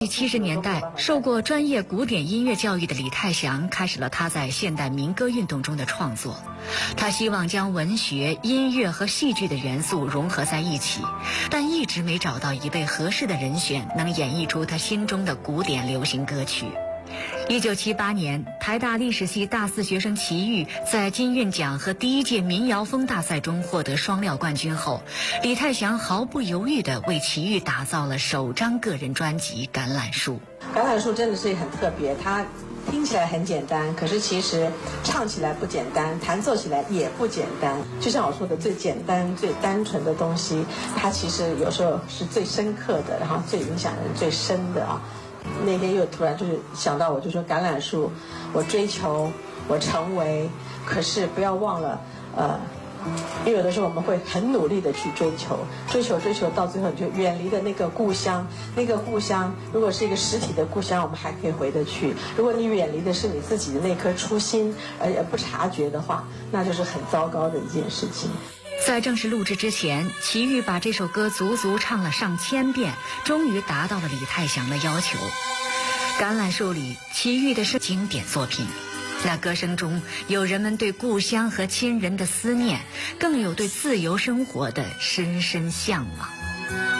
70年代，受过专业古典音乐教育的李泰祥开始了他在现代民歌运动中的创作。他希望将文学、音乐和戏剧的元素融合在一起，但一直没找到一位合适的人选能演绎出他心中的古典流行歌曲。1978年，台大历史系大四学生齐豫在金韵奖和第1届民谣风大赛中获得双料冠军后，李泰祥毫不犹豫地为齐豫打造了首张个人专辑《橄榄树》。 橄榄树真的是很特别，它听起来很简单，可是其实唱起来不简单，弹奏起来也不简单。就像我说的，最简单、最单纯的东西，它其实有时候是最深刻的，然后最影响人最深的啊。那天又突然就是想到，我就说橄榄树，我追求，我成为，可是不要忘了，因为有的时候我们会很努力的去追求，到最后你就远离了那个故乡。那个故乡如果是一个实体的故乡，我们还可以回得去；如果你远离的是你自己的那颗初心，而不察觉的话，那就是很糟糕的一件事情。 在正式录制之前，齐豫把这首歌足足唱了上千遍，终于达到了李泰祥的要求。橄榄树里，齐豫的是经典作品。那歌声中有人们对故乡和亲人的思念，更有对自由生活的深深向往。